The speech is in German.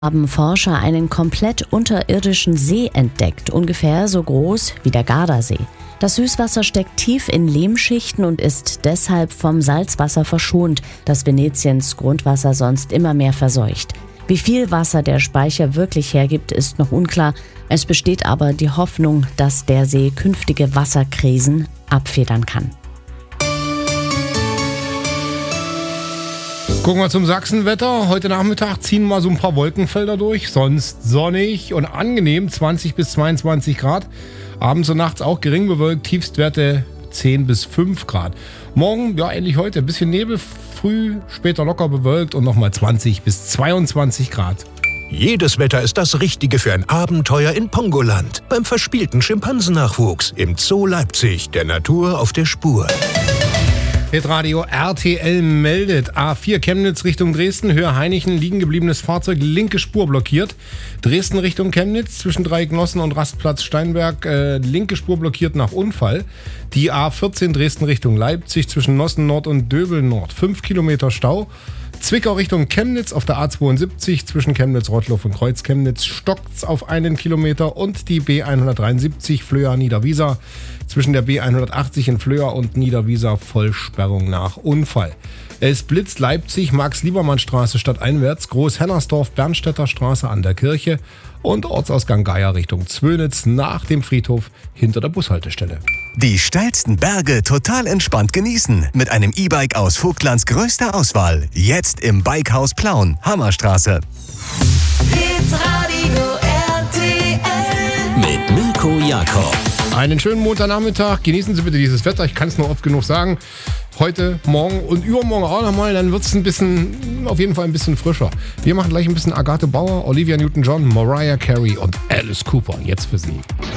Haben Forscher einen komplett unterirdischen See entdeckt, ungefähr so groß wie der Gardasee. Das Süßwasser steckt tief in Lehmschichten und ist deshalb vom Salzwasser verschont, das Venetiens Grundwasser sonst immer mehr verseucht. Wie viel Wasser der Speicher wirklich hergibt, ist noch unklar. Es besteht aber die Hoffnung, dass der See künftige Wasserkrisen abfedern kann. Gucken wir zum Sachsenwetter. Heute Nachmittag ziehen mal so ein paar Wolkenfelder durch. Sonst sonnig und angenehm, 20 bis 22 Grad. Abends und nachts auch gering bewölkt, Tiefstwerte 10 bis 5 Grad. Morgen, ja ähnlich heute, ein bisschen Nebel, früh, später locker bewölkt und nochmal 20 bis 22 Grad. Jedes Wetter ist das Richtige für ein Abenteuer in Pongoland. Beim verspielten Schimpansennachwuchs im Zoo Leipzig, der Natur auf der Spur. Hitradio RTL meldet. A4 Chemnitz Richtung Dresden, Höhe Hainichen, liegen gebliebenes Fahrzeug, linke Spur blockiert. Dresden Richtung Chemnitz, zwischen Dreiecknossen und Rastplatz Steinberg, linke Spur blockiert nach Unfall. Die A14 Dresden Richtung Leipzig, zwischen Nossen Nord und Döbel Nord, 5 Kilometer Stau. Zwickau Richtung Chemnitz auf der A72 zwischen Chemnitz-Rottloff und Kreuz-Chemnitz stockt's auf 1 Kilometer und die B173 Flöa-Niederwiesa zwischen der B180 in Flöa und Niederwiesa Vollsperrung nach Unfall. Es blitzt Leipzig, Max-Liebermann-Straße stadteinwärts, Groß-Hennersdorf, Bernstädter Straße an der Kirche und Ortsausgang Geier Richtung Zwönitz nach dem Friedhof hinter der Bushaltestelle. Die steilsten Berge total entspannt genießen mit einem E-Bike aus Vogtlands größter Auswahl. Jetzt im Bikehaus Plauen, Hammerstraße. Hitradio RTL Mit Mirko Jakob. Einen schönen Montagnachmittag. Genießen Sie bitte dieses Wetter. Ich kann es nur oft genug sagen. Heute, morgen und übermorgen auch nochmal. Dann wird es auf jeden Fall ein bisschen frischer. Wir machen gleich ein bisschen Agathe Bauer, Olivia Newton-John, Mariah Carey und Alice Cooper. Jetzt für Sie.